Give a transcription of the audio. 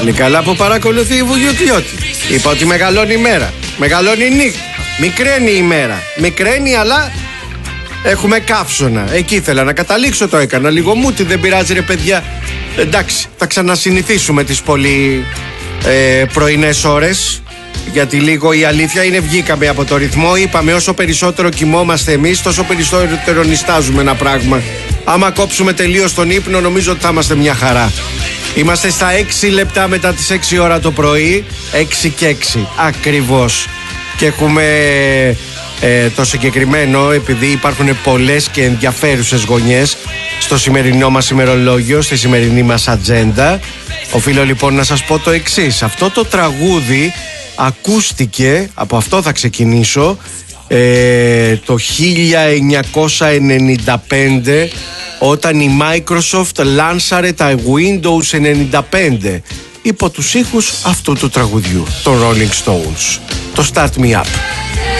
Πάλι καλά που παρακολουθεί η Βουγιουκλιώτη. Είπα ότι μεγαλώνει η μέρα, μεγαλώνει η νύχτα. Μικραίνει η μέρα, μικραίνει, αλλά έχουμε καύσωνα. Εκεί ήθελα να καταλήξω, το έκανα λίγο μούτι, δεν πειράζει ρε παιδιά. Εντάξει, θα ξανασυνηθίσουμε τις πολύ πρωινές ώρες. Γιατί λίγο η αλήθεια είναι βγήκαμε από το ρυθμό. Είπαμε όσο περισσότερο κοιμόμαστε εμείς, τόσο περισσότερο νιστάζουμε ένα πράγμα. Άμα κόψουμε τελείως τον ύπνο, νομίζω ότι θα είμαστε μια χαρά. Είμαστε στα 6 λεπτά μετά τις 6 ώρα το πρωί. 6 και 6 ακριβώς. Και έχουμε το συγκεκριμένο, επειδή υπάρχουν πολλές και ενδιαφέρουσες γωνιές στο σημερινό μας ημερολόγιο, στη σημερινή μας ατζέντα. Οφείλω λοιπόν να σας πω το εξής. Αυτό το τραγούδι ακούστηκε, από αυτό θα ξεκινήσω, το 1995, όταν η Microsoft λάνσαρε τα Windows 95 υπό τους ήχους αυτού του τραγουδιού, των Rolling Stones, το Start Me Up.